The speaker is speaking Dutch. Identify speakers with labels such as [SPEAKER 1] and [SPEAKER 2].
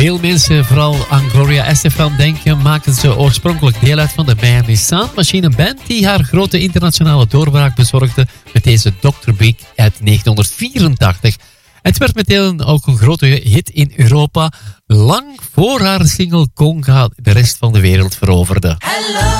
[SPEAKER 1] veel mensen vooral aan Gloria Estefan denken, maken ze oorspronkelijk deel uit van de Miami Sound Machine Band die haar grote internationale doorbraak bezorgde met deze Dr. Big uit 1984. Het werd meteen ook een grote hit in Europa, lang voor haar single Conga de rest van de wereld veroverde.
[SPEAKER 2] Hello.